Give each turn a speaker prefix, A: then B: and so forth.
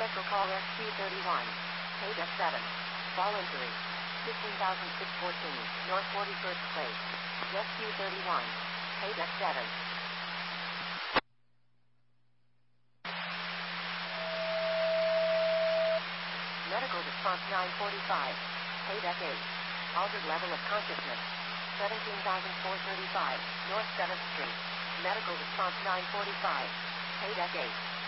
A: Medical call SQ31. Paid F7. Fall injury. 15,614. North 41st Place. SQ31. Paid F7. Medical response 945. Paid F8. Altered level of consciousness. 17,435. North 7th Street. Medical response 945. Paid F8.